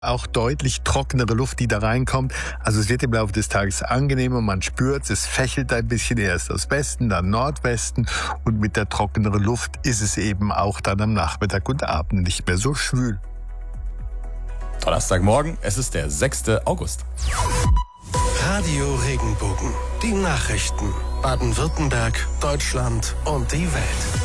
Auch deutlich trockenere Luft, die da reinkommt. Also es wird im Laufe des Tages angenehmer, man spürt es fächelt ein bisschen, erst aus Westen, dann Nordwesten und mit der trockeneren Luft ist es eben auch dann am Nachmittag und Abend nicht mehr so schwül. Donnerstagmorgen, es ist der 6. August. Radio Regenbogen, die Nachrichten. Baden-Württemberg, Deutschland und die Welt.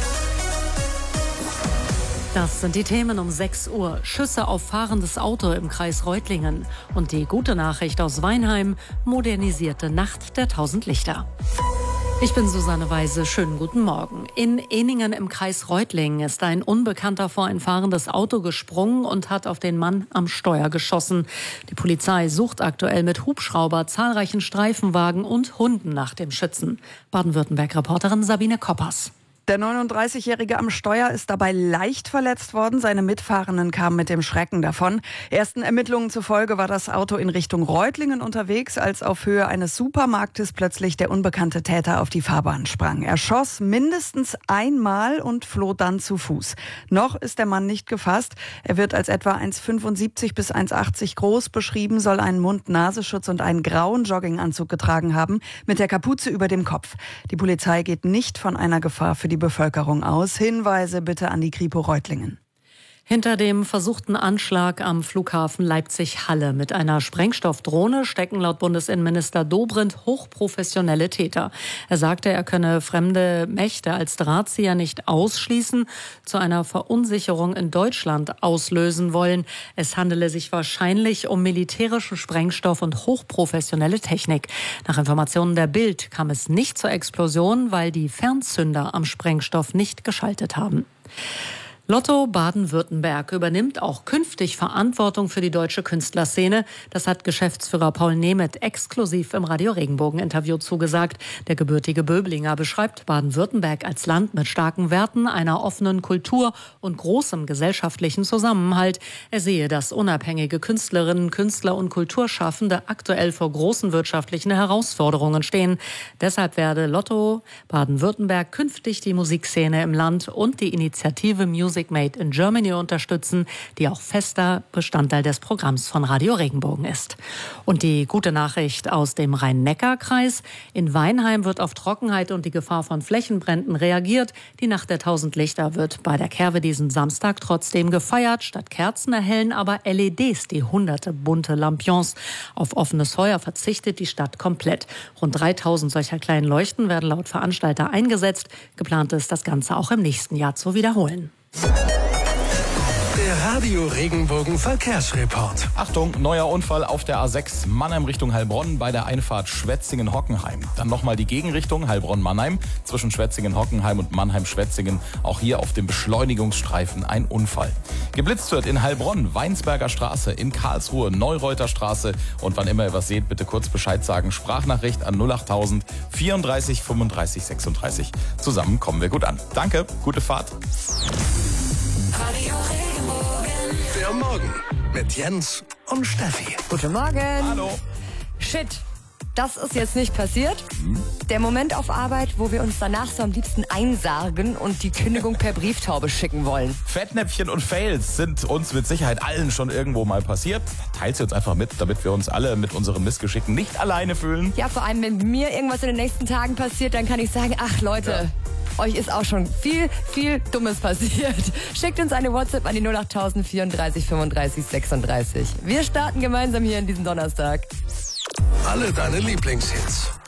Das sind die Themen um 6 Uhr. Schüsse auf fahrendes Auto im Kreis Reutlingen. Und die gute Nachricht aus Weinheim, modernisierte Nacht der 1000 Lichter. Ich bin Susanne Weise, schönen guten Morgen. In Ehningen im Kreis Reutlingen ist ein Unbekannter vor ein fahrendes Auto gesprungen und hat auf den Mann am Steuer geschossen. Die Polizei sucht aktuell mit Hubschrauber, zahlreichen Streifenwagen und Hunden nach dem Schützen. Baden-Württemberg-Reporterin Sabine Koppers. Der 39-Jährige am Steuer ist dabei leicht verletzt worden. Seine Mitfahrenden kamen mit dem Schrecken davon. Ersten Ermittlungen zufolge war das Auto in Richtung Reutlingen unterwegs, als auf Höhe eines Supermarktes plötzlich der unbekannte Täter auf die Fahrbahn sprang. Er schoss mindestens einmal und floh dann zu Fuß. Noch ist der Mann nicht gefasst. Er wird als etwa 1,75 bis 1,80 groß beschrieben, soll einen Mund-Nasenschutz und einen grauen Jogginganzug getragen haben, mit der Kapuze über dem Kopf. Die Polizei geht nicht von einer Gefahr für die Bevölkerung aus. Hinweise bitte an die Kripo Reutlingen. Hinter dem versuchten Anschlag am Flughafen Leipzig-Halle mit einer Sprengstoffdrohne stecken laut Bundesinnenminister Dobrindt hochprofessionelle Täter. Er sagte, er könne fremde Mächte als Drahtzieher nicht ausschließen, zu einer Verunsicherung in Deutschland auslösen wollen. Es handele sich wahrscheinlich um militärischen Sprengstoff und hochprofessionelle Technik. Nach Informationen der Bild kam es nicht zur Explosion, weil die Fernzünder am Sprengstoff nicht geschaltet haben. Lotto Baden-Württemberg übernimmt auch künftig Verantwortung für die deutsche Künstlerszene. Das hat Geschäftsführer Paul Nemeth exklusiv im Radio Regenbogen-Interview zugesagt. Der gebürtige Böblinger beschreibt Baden-Württemberg als Land mit starken Werten, einer offenen Kultur und großem gesellschaftlichen Zusammenhalt. Er sehe, dass unabhängige Künstlerinnen, Künstler und Kulturschaffende aktuell vor großen wirtschaftlichen Herausforderungen stehen. Deshalb werde Lotto Baden-Württemberg künftig die Musikszene im Land und die Initiative Music Made in Germany unterstützen, die auch fester Bestandteil des Programms von Radio Regenbogen ist. Und die gute Nachricht aus dem Rhein-Neckar-Kreis. In Weinheim wird auf Trockenheit und die Gefahr von Flächenbränden reagiert. Die Nacht der 1000 Lichter wird bei der Kerwe diesen Samstag trotzdem gefeiert. Statt Kerzen erhellen aber LEDs die hunderte bunte Lampions. Auf offenes Feuer verzichtet die Stadt komplett. Rund 3000 solcher kleinen Leuchten werden laut Veranstalter eingesetzt. Geplant ist, das Ganze auch im nächsten Jahr zu wiederholen. Der Radio Regenbogen Verkehrsreport. Achtung, neuer Unfall auf der A6 Mannheim Richtung Heilbronn bei der Einfahrt Schwetzingen-Hockenheim. Dann nochmal die Gegenrichtung Heilbronn-Mannheim zwischen Schwetzingen-Hockenheim und Mannheim-Schwetzingen. Auch hier auf dem Beschleunigungsstreifen ein Unfall. Geblitzt wird in Heilbronn, Weinsberger Straße, in Karlsruhe, Neureuter Straße. Und wann immer ihr was seht, bitte kurz Bescheid sagen. Sprachnachricht an 08000 34 35 36. Zusammen kommen wir gut an. Danke, gute Fahrt. Der Morgen mit Jens und Steffi. Guten Morgen. Hallo. Shit, das ist jetzt nicht passiert. Der Moment auf Arbeit, wo wir uns danach so am liebsten einsargen und die Kündigung per Brieftaube schicken wollen. Fettnäpfchen und Fails sind uns mit Sicherheit allen schon irgendwo mal passiert. Teilt sie uns einfach mit, damit wir uns alle mit unseren Missgeschicken nicht alleine fühlen. Ja, vor allem, wenn mir irgendwas in den nächsten Tagen passiert, dann kann ich sagen, ach Leute, euch ist auch schon viel, viel Dummes passiert. Schickt uns eine WhatsApp an die 08000 34 35 36. Wir starten gemeinsam hier in diesem Donnerstag. Alle deine Lieblingshits.